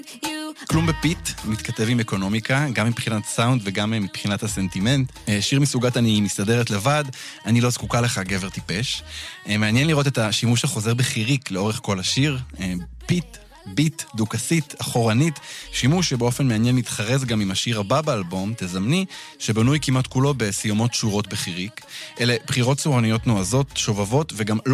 כלום בפיט מתכתב עם אקונומיקה, גם מבחינת סאונד וגם מבחינת הסנטימנט. שיר מסוגת אני מסתדרת לבד, אני לא זקוקה לך גבר טיפש. מעניין לראות את השימוש החוזר בחיריק לאורך כל השיר. פיט, ביט, דוקסית, אחורנית, שימוש שבאופן מעניין מתחרז גם עם השיר הבא באלבום, תזמני, שבנוי כמעט כולו בסיומות שורות בחיריק. אלה בחירות צורניות נועזות, שובבות וגם